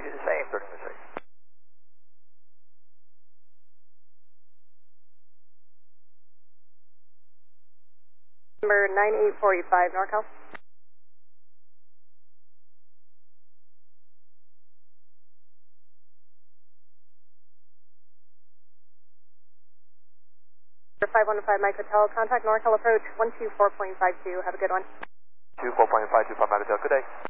do the same, turning the same. Number 9845, NorCal. Number 5115 Mike Hotel, contact NorCal approach 124.52. Have a good one. 24.52 Mike Hotel, good day.